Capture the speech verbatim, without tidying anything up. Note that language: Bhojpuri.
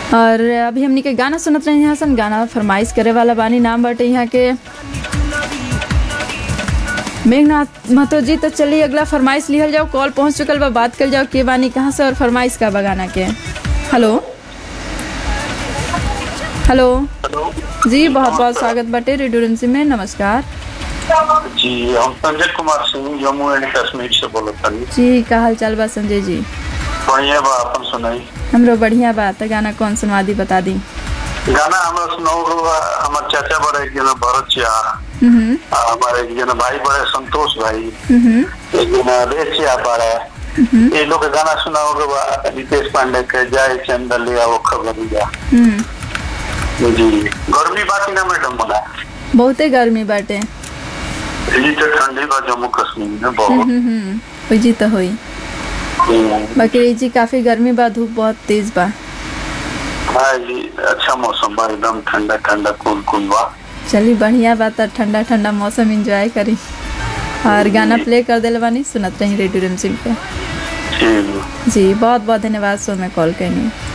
और अभी हमनी के गाना सुनत रहे यहाँ सन। गाना फरमाइश करे वाला बानी, नाम बाटे यहाँ के मेघनाथ महतो जी। तो चलिए अगला फरमाइश लिहल जाओ। कॉल पहुँच चुकल बा, बात कर जाओ के बानी कहाँ से और फरमाइश का बा गाना के। हेलो हेलो जी, बहुत बहुत स्वागत बाटे रेडियो रिमझिम में। नमस्कार जी, हम संजय कुमार सिंह जम्मू एंड कश्मीर से बोलत हनी जी। का हाल चाल बा संजय जी? बढ़िया बा, अपन सुनाई। हमरो बढ़िया बात है। गाना कौन सुनवा दी बता दी। गाना हमरा सुनाओ। हमारे चाचा बड़े एक जना भरत चिया, हमारे एक जना भाई बड़े संतोष भाई, एक जना रेचिया बड़ा, ये लोग गाना सुनाओ। रितेश पांडे के जाए चंदलिया वो खबरिया जी। गर्मी बात ना मैडम बना, बहुते गर्मी बाटे जी। तो ठंडी बा जम्मू कश्मीर में बहुत जी। तो होई बाकी जी काफी गर्मी बा, धूप बहुत तेज बा। हाँ जी, अच्छा मौसम बा, एकदम ठंडा ठंडा कूल कूल बा। चलिए बढ़िया बात है, ठंडा ठंडा मौसम एंजॉय करी। और गाना प्ले कर दिल बानी, सुनत रही रेडियो रिमझिम पे जी। बहुत बहुत धन्यवाद सो में कॉल करनी।